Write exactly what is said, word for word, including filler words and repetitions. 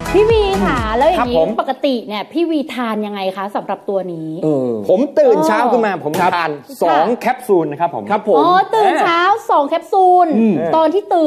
พี่วีค่ะแล้วอย่างนี้ปกติเนี่ยพี่วีทานยังไงคะสำหรับตัวนี้ผมตื่นเช้าขึ้นมาผมทานสองแคปซูลนะครับผมครับผมอ๋อตื่นเช้าสองแคปซูลตอนที่ตื่น